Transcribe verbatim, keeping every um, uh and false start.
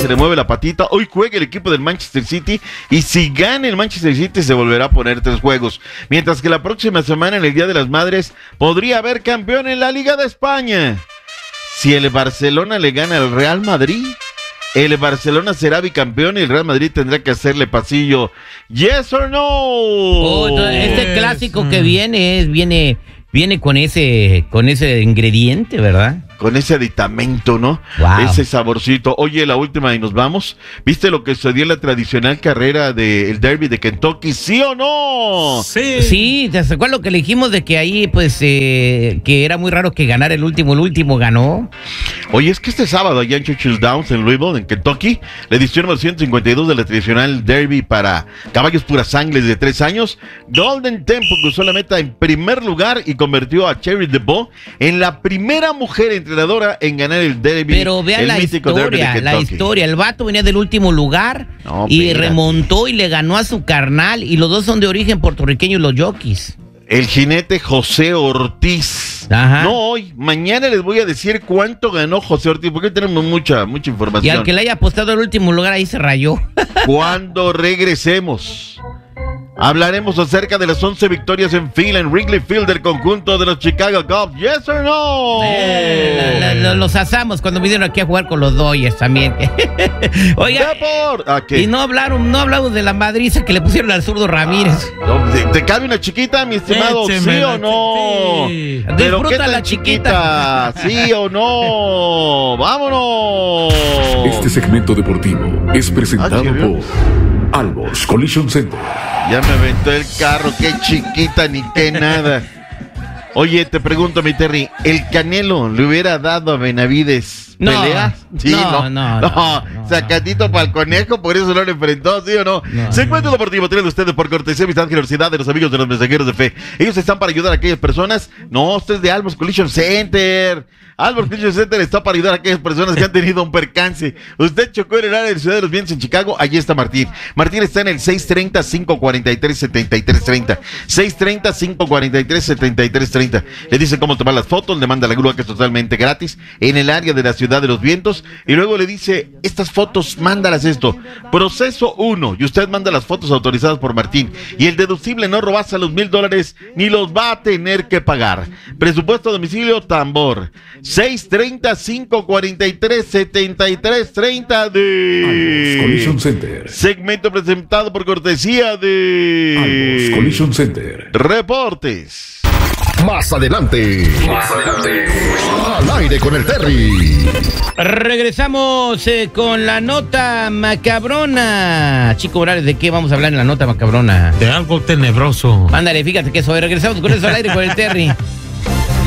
se le mueve la patita. Hoy juega el equipo del Manchester City y si gana el Manchester City se volverá a poner tres juegos. Mientras que la próxima semana, en el Día de las Madres, podría haber campeón en la Liga de España. Si el Barcelona le gana al Real Madrid, el Barcelona será bicampeón y el Real Madrid tendrá que hacerle pasillo. ¿Yes or no? Oh, este clásico que viene es, viene, viene con ese, con ese ingrediente, ¿verdad? Con ese aditamento, ¿no? Wow. Ese saborcito. Oye, la última y nos vamos. ¿Viste lo que sucedió en la tradicional carrera del Derby de Kentucky? ¿Sí o no? Sí. Sí, ¿te acuerdas lo que le dijimos de que ahí, pues, eh, que era muy raro que ganara el último? El último ganó. Oye, es que este sábado allá en Churchill Downs, en Louisville, en Kentucky, la edición número ciento cincuenta y dos de la tradicional Derby para caballos pura sangre de tres años, Golden Temple cruzó la meta en primer lugar y convirtió a Cherry DeVoe en la primera mujer entrenadora en ganar el Derby. Pero vean la historia, la historia. El vato venía del último lugar no, y espérate. remontó y le ganó a su carnal y los dos son de origen puertorriqueño, los jockeys. El jinete José Ortiz. Ajá. No hoy, mañana les voy a decir cuánto ganó José Ortiz, porque tenemos mucha, mucha información. Y al que le haya apostado al último lugar, ahí se rayó. Cuando regresemos, hablaremos acerca de las once victorias en fila en Wrigley Field del conjunto de los Chicago Cubs. ¿Yes or no? Eh, la, la, los asamos cuando vinieron aquí a jugar con los Dodgers también. Oiga, okay. y no hablaron, no hablamos de la madriza que le pusieron al zurdo Ramírez. Ah, no, ¿te, ¿Te cabe una chiquita, mi estimado? Écheme ¿Sí o no? Sí. ¿Pero disfruta qué tan la chiquita. chiquita? ¿Sí o no? ¡Vámonos! Este segmento deportivo es presentado ah, por Albors Collision Center. Ya me aventó el carro, qué chiquita ni qué nada. Oye, te pregunto, mi Terry, ¿el Canelo le hubiera dado a Benavides no, pelea? Sí, no, no, no, no, no, no sacatito no. para el conejo, por eso no lo enfrentó, ¿sí o no? no Segmento no. deportivo, traen ustedes por cortesía, amistad, generosidad de los amigos de los mensajeros de fe. Ellos están para ayudar a aquellas personas. No, usted es de Albors Collision Center. Albors Collision Center está para ayudar a aquellas personas que han tenido un percance. Usted chocó en el área de Ciudad de los Vientos en Chicago, allí está Martín. Martín está en el seis treinta, cinco cuarenta y tres, setenta y tres treinta. seis treinta, cinco cuarenta y tres, setenta y tres treinta. Le dice cómo tomar las fotos, le manda la grúa que es totalmente gratis en el área de la Ciudad de los Vientos y luego le dice, estas fotos, mándalas esto. Proceso uno, y usted manda las fotos autorizadas por Martín y el deducible no robasa los mil dólares ni los va a tener que pagar. Presupuesto a domicilio, tambor. seis treinta, cinco cuarenta y tres, setenta y tres treinta de Collision Center. Segmento presentado por cortesía de Albors Collision Center. Reportes. Más adelante. Más adelante. Al aire con el Terry. Regresamos eh, con la nota macabrona. Chico Morales, ¿de qué vamos a hablar en la nota macabrona? De algo tenebroso. Ándale, fíjate que eso. Regresamos con eso al aire con el Terry.